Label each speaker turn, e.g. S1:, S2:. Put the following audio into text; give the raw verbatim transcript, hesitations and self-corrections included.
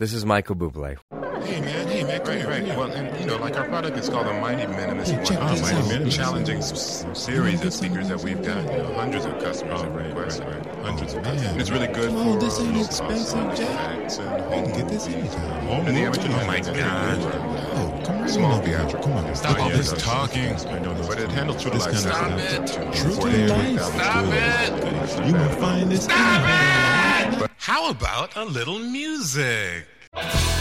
S1: This is Michael Bublé.
S2: Hey man, hey man, come
S3: Right,
S2: here,
S3: right.
S2: come here.
S3: Well, and you know, like our product is called the Mighty Minimalist.
S2: Hey, check
S3: One.
S2: this
S3: Mighty
S2: out.
S3: Minimalist. Challenging s- series of speakers that we've got. You know, hundreds of customers
S2: Oh,
S3: have
S2: right,
S3: requested.
S2: right, right.
S3: Hundreds
S2: Oh,
S3: of
S2: man.
S3: customers. And it's really good
S2: Come
S3: for
S2: on, this ain't
S3: uh,
S2: expensive, Jack.
S3: Macs and
S2: You
S3: home
S2: can get this
S3: movies.
S2: anytime.
S3: Home and the amateur.
S2: Oh,
S3: my God.
S2: Oh, come on,
S3: Small
S2: over here.
S3: theatrical.
S2: Come on,
S3: Stop all
S2: yeah,
S3: this
S2: that's-
S3: talking.
S2: I know this.
S3: But it handles true to
S2: This
S3: life.
S2: kind of
S3: stuff.
S2: stuff.
S3: Two,
S2: True
S3: four,
S2: to
S3: eight,
S2: life.
S3: thousand.
S2: Stop it. You won't find this.
S4: How about a little music?